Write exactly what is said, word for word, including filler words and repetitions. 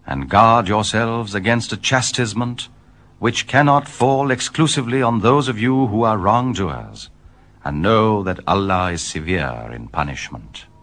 and guard yourselves against a chastisement which cannot fall exclusively on those of you who are wrongdoers, and know that Allah is severe in punishment.